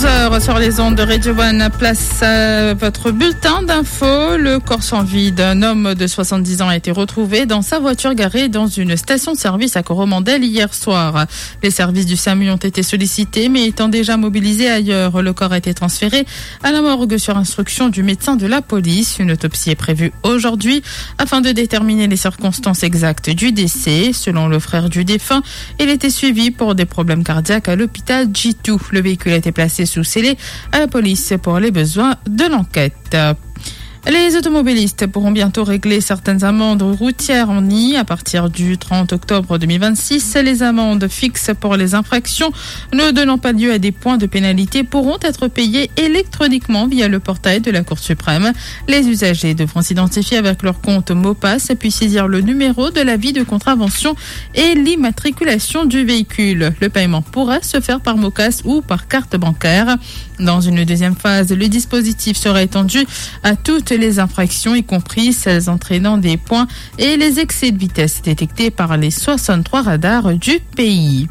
11h sur les ondes de Radio One, place à votre bulletin d'info. Le corps sans vie d'un homme de 70 ans a été retrouvé dans sa voiture garée dans une station-service à Coromandel hier soir. Les services du SAMU ont été sollicités, mais étant déjà mobilisés ailleurs, le corps a été transféré à la morgue sur instruction du médecin de la police. Une autopsie est prévue aujourd'hui afin de déterminer les circonstances exactes du décès. Selon le frère du défunt, il était suivi pour des problèmes cardiaques à l'hôpital G2. Le véhicule a été placé sous scellé à la police pour les besoins de l'enquête. Les automobilistes pourront bientôt régler certaines amendes routières en I. À partir du 30 octobre 2026, les amendes fixes pour les infractions ne donnant pas lieu à des points de pénalité pourront être payées électroniquement via le portail de la Cour suprême. Les usagers devront s'identifier avec leur compte Mopass puis saisir le numéro de l'avis de contravention et l'immatriculation du véhicule. Le paiement pourra se faire par Mocass ou par carte bancaire. Dans une deuxième phase, le dispositif sera étendu à toutes les infractions, y compris celles entraînant des points et les excès de vitesse détectés par les 63 radars du pays.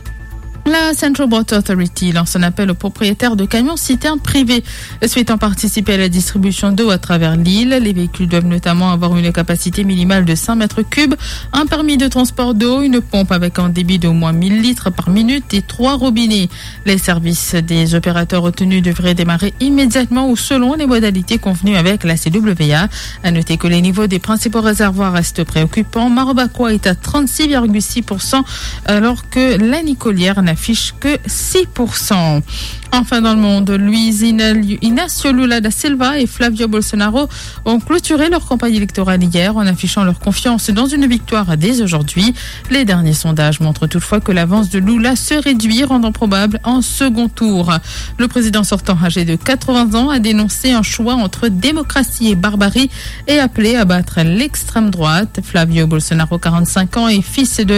La Central Water Authority lance un appel aux propriétaires de camions citernes privés souhaitant participer à la distribution d'eau à travers l'île. Les véhicules doivent notamment avoir une capacité minimale de 100 mètres cubes, un permis de transport d'eau, une pompe avec un débit d'au moins 1000 litres par minute et 3 robinets. Les services des opérateurs retenus devraient démarrer immédiatement ou selon les modalités convenues avec la CWA. À noter que les niveaux des principaux réservoirs restent préoccupants. Marobacoa est à 36,6% alors que la Nicolière n'affiche que 6%. Enfin dans le monde, Luiz Inácio Lula da Silva et Flavio Bolsonaro ont clôturé leur campagne électorale hier en affichant leur confiance dans une victoire dès aujourd'hui. Les derniers sondages montrent toutefois que l'avance de Lula se réduit, rendant probable un second tour. Le président sortant âgé de 80 ans a dénoncé un choix entre démocratie et barbarie et appelé à battre l'extrême droite. Flavio Bolsonaro, 45 ans, est fils de